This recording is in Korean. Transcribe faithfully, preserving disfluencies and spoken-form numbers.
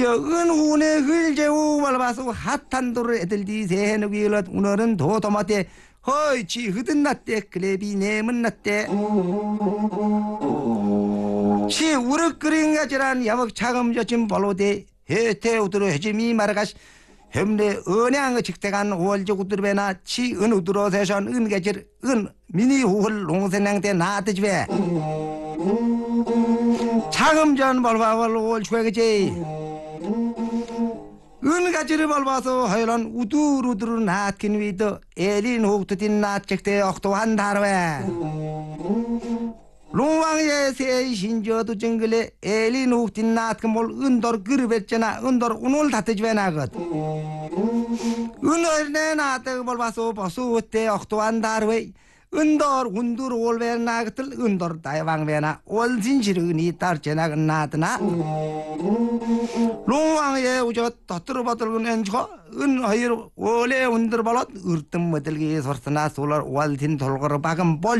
은훈의 흘제우 발바수 핫한 도를 애들디 새해는 위일럿 오늘은 도도마대 허이치 흐든 났대 그래비 내문 났대 치 우르끄린 가지란 야먹 차금 저침 발로대 해태 우드로 해짐이 말아가시 혐내 은양의 직대간 월적 우드르베나 치 은우드로 세션 은개질 은 미니 후hul 농생양대 나드집에 차금전 발바월 올 추가겠지 은가지를 밟아서 하여란 우두루두루 낫긴 위더 에린 호흡트딘 낫책대 억도한 다르웨 롱왕의 새 신저도 정글에 에린 호흡트딘 낫긴 몰 은돌 그르베잖아 은돌 운올 다트지베 나것 은얼네 낫대 밟아서 버수 어때 억도한 다르웨 은돌 운두르 올베 나것들 은돌 다이왕베나 올진지르니 따르제나 나드나 롱왕의 우저 떠들어버들고 nen저 은허이로 원래 운들발로 으르뜸 못들기 소스나 솔로 월tin 돌거로 박은 볼